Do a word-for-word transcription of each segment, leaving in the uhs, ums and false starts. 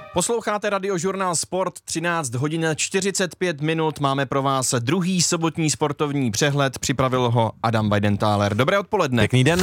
Posloucháte Radiožurnál Sport, třináct hodin čtyřicet pět minut, máme pro vás druhý sobotní sportovní přehled, připravil ho Adam Weidenthaler. Dobré odpoledne. Pěkný den.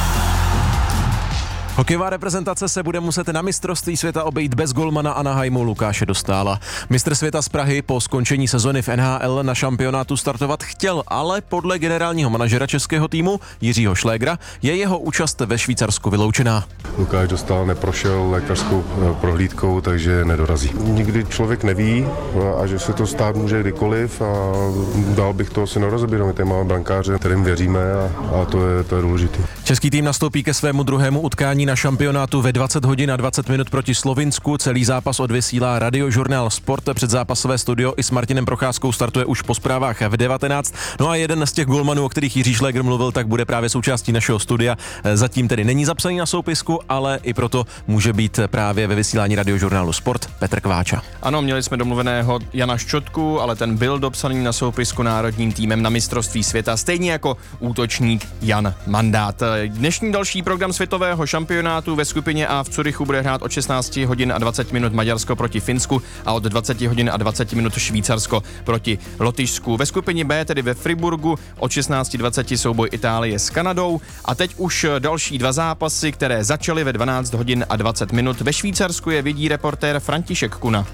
Hokejová reprezentace se bude muset na mistrovství světa obejít bez golmana Anaheimu Lukáše Dostála. Mistr světa z Prahy po skončení sezony v N H L na šampionátu startovat chtěl, ale podle generálního manažera českého týmu Jiřího Šlégra je jeho účast ve Švýcarsku vyloučená. Lukáš Dostál neprošel lékařskou prohlídkou, takže nedorazí. Nikdy člověk neví a že se to stát může kdykoliv a dál bych to asi nerozebíral. My tady máme brankáře, kterým věříme a, a to je, to je důležité. Český tým nastoupí ke svému druhému utkání na šampionátu ve dvacet hodin a dvacet minut proti Slovinsku. Celý zápas odvysílá Radiožurnál Sport. Předzápasové studio i s Martinem Procházkou startuje už po zprávách v devatenáct. No a jeden z těch golmanů, o kterých Jiří Šlégr mluvil, tak bude právě součástí našeho studia. Zatím tedy není zapsaný na soupisku, ale i proto může být právě ve vysílání Radiožurnálu Sport Petr Kváča. Ano, měli jsme domluveného Jana Ščotku, ale ten byl dopsaný na soupisku národním týmem na mistrovství světa, stejně jako útočník Jan Mandát. Dnešní další program světového šampionátu ve skupině A v Curychu bude hrát od šestnáct hodin a dvacet minut Maďarsko proti Finsku a od dvacet hodin a dvacet minut Švýcarsko proti Lotyšsku. Ve skupině B, tedy ve Friburgu, od šestnáct dvacet souboj Itálie s Kanadou a teď už další dva zápasy, které začaly ve dvanáct hodin a dvacet minut. Ve Švýcarsku je vidí reportér František Kuna.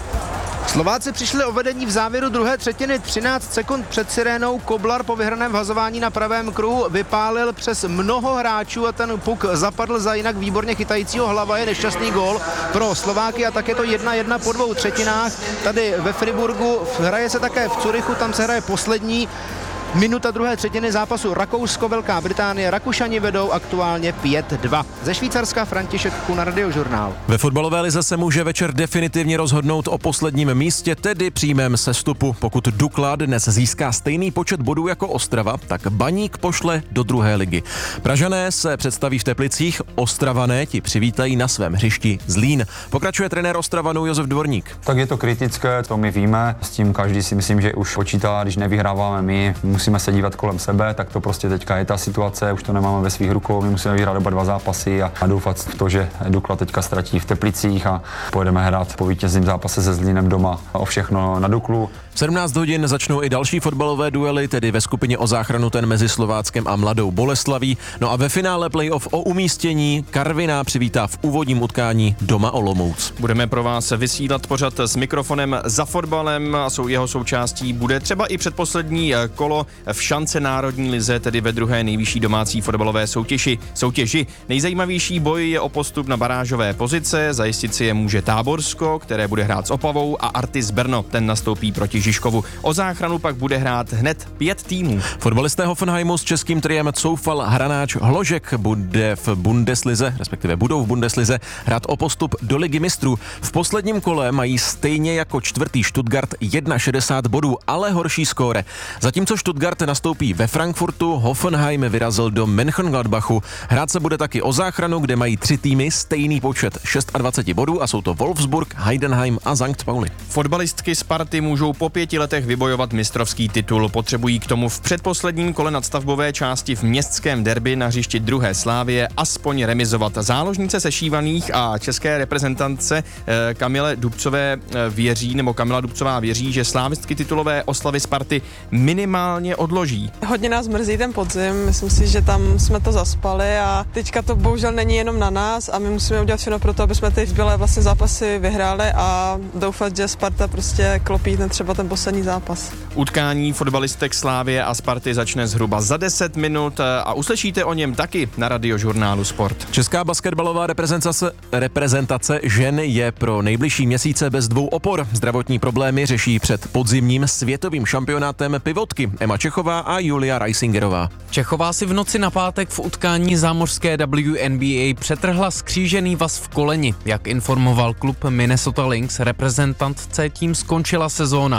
Slováci přišli o vedení v závěru druhé třetiny třináct sekund před sirénou. Koblar po vyhraném vhazování na pravém kruhu vypálil přes mnoho hráčů a ten puk zapadl za jinak výborně chytajícího Hlava. Je nešťastný gól pro Slováky a tak je to jedna jedna po dvou třetinách. Tady ve Friburgu hraje se také v Curychu, tam se hraje poslední minuta druhé třetiny zápasu Rakousko, Velká Británie. Rakušani vedou aktuálně pět dva. Ze Švýcarska František Kuna, Radiožurnál. Ve fotbalové lize se může večer definitivně rozhodnout o posledním místě, tedy přímém sestupu. Pokud Dukla dnes získá stejný počet bodů jako Ostrava, tak Baník pošle do druhé ligy. Pražané se představí v Teplicích, Ostravané ti přivítají na svém hřišti Zlín. Pokračuje trenér Ostravanů Josef Dvorník. Tak je to kritické, to my víme, s tím každý si myslím, že už počítá, když nevyhráváme my, musíme se dívat kolem sebe, tak to prostě teďka je ta situace, už to nemáme ve svých rukou, my musíme vyhrát oba dva zápasy a, a doufat v to, že Dukla teďka ztratí v Teplicích a pojedeme hrát po vítězném zápase se Zlínem doma o všechno na Duklu. V sedmnáct hodin začnou i další fotbalové duely, tedy ve skupině o záchranu ten mezi Slováckem a Mladou Boleslaví. No a ve finále playoff o umístění Karviná přivítá v úvodním utkání doma Olomouc. Budeme pro vás vysílat pořad s mikrofonem za fotbalem a jsou jeho součástí bude třeba i předposlední kolo v šance národní lize, tedy ve druhé nejvyšší domácí fotbalové soutěži. soutěži. Nejzajímavější boj je o postup na barážové pozice, zajistit si je může Táborsko, které bude hrát s Opavou, a Artis Brno, ten nastoupí proti Žižkovu. O záchranu pak bude hrát hned pět týmů. Fotbalisté Hoffenheimu s českým triem Coufal, Hranáč, Hložek bude v Bundeslize, respektive budou v Bundeslize hrát o postup do Ligy mistrů. V posledním kole mají stejně jako čtvrtý Stuttgart šedesát jedna bodů, ale horší skóre. Zatímco Stuttgart nastoupí ve Frankfurtu, Hoffenheim vyrazil do Mönchengladbachu. Hrát se bude taky o záchranu, kde mají tři týmy stejný počet dvacet šest bodů a jsou to Wolfsburg, Heidenheim a Sankt Pauli. Fotbalistky Sparty můžou po pěti letech vybojovat mistrovský titul. Potřebují k tomu v předposledním kole nadstavbové části v městském derby na hřišti druhé Slávie aspoň remizovat. Záložnice sešívaných a české reprezentance Kamile Dubcové věří, nebo Kamila Dubcová věří, že slávistky titulové oslavy Sparty minimálně odloží. Hodně nás mrzí ten podzim, myslím si, že tam jsme to zaspali a teďka to bohužel není jenom na nás a my musíme udělat všechno pro to, aby jsme ty zbylé vlastně zápasy vyhráli a doufat, že Sparta prostě klopí ten třeba ten poslední zápas. Utkání fotbalistek Slávie a Sparty začne zhruba za deset minut a uslyšíte o něm taky na Radiožurnálu Sport. Česká basketbalová reprezentace, reprezentace žen je pro nejbližší měsíce bez dvou opor. Zdravotní problémy řeší před podzimním světovým šampionátem pivotky Emma Čechová a Julia Reisingerová. Čechová si v noci na pátek v utkání zámořské W N B A přetrhla skřížený vaz v koleni. Jak informoval klub Minnesota Lynx, reprezentantce tím skončila sezóna.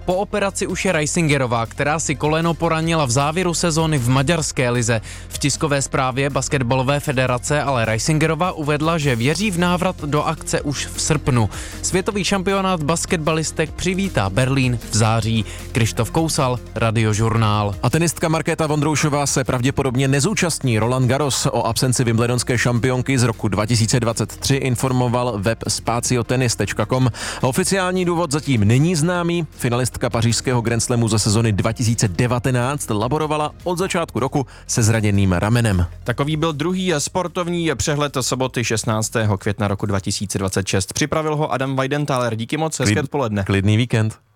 Po operaci už je Reisingerová, která si koleno poranila v závěru sezóny v maďarské lize. V tiskové zprávě basketbalové federace ale Reisingerová uvedla, že věří v návrat do akce už v srpnu. Světový šampionát basketbalistek přivítá Berlín v září. Krištof Kousal, Radiožurnál. A tenistka Markéta Vondroušová se pravděpodobně nezúčastní Roland Garros. O absenci wimbledonské šampionky z roku dva tisíce dvacet tři informoval web spaciotennis tečka com. Oficiální důvod zatím není známý. Finalistka pařížského Grand Slamu za sezony dva tisíce devatenáct laborovala od začátku roku se zraněným ramenem. Takový byl druhý sportovní přehled soboty šestnáctého května roku dva tisíce dvacet šest. Připravil ho Adam Weidenthaler. Díky moc, hezké odpoledne. Klidný víkend.